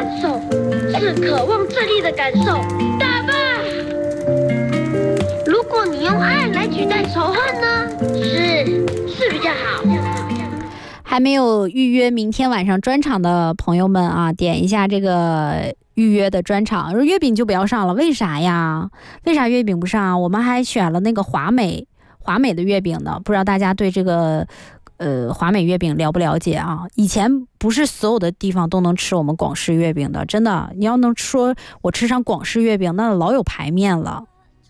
感受，是渴望胜利的感受。打吧！如果你用爱来取代仇恨呢？是比较好。 还没有预约明天晚上专场的朋友们啊，点一下这个预约的专场。月饼就不要上了，为啥呀？为啥月饼不上？我们还选了那个华美的月饼呢，不知道大家对这个华美月饼了不了解啊？以前不是所有的地方都能吃我们广式月饼的，真的，你要能说我吃上广式月饼，那老有排面了。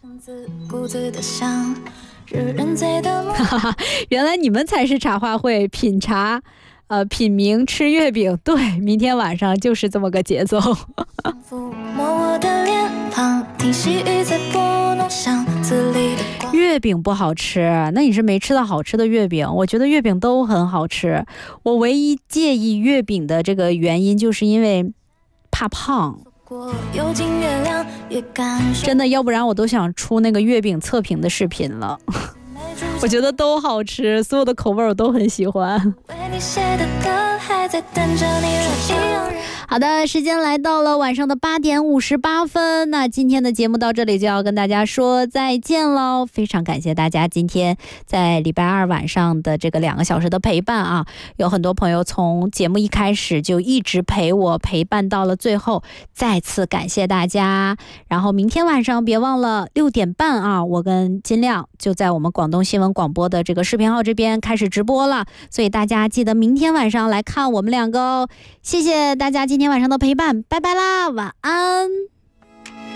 原来你们才是茶话会品茶品茗吃月饼，对，明天晚上就是这么个节奏。月饼不好吃，那你是没吃到好吃的月饼。我觉得月饼都很好吃，我唯一介意月饼的这个原因就是因为怕胖，真的，要不然我都想出那个月饼测评的视频了。我觉得都好吃，所有的口味我都很喜欢。好的，时间来到了晚上的8点58分，那今天的节目到这里就要跟大家说再见了。非常感谢大家今天在礼拜二晚上的这个2个小时的陪伴啊，有很多朋友从节目一开始就一直陪伴到了最后，再次感谢大家。然后明天晚上别忘了6点半啊，我跟金亮就在我们广东新闻广播的这个视频号这边开始直播了，所以大家记得明天晚上来看我们2个哦。谢谢大家今天晚上的陪伴，拜拜啦，晚安。